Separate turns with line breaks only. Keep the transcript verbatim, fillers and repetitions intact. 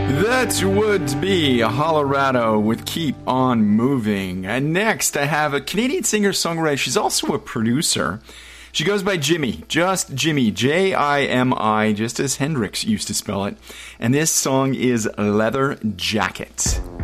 That would be Hollerado with Keep On Moving. And next, I have a Canadian singer-songwriter. She's also a producer. She goes by Jimmy, just Jimmy, J I M I, just as Hendrix used to spell it. And this song is Leather Jacket.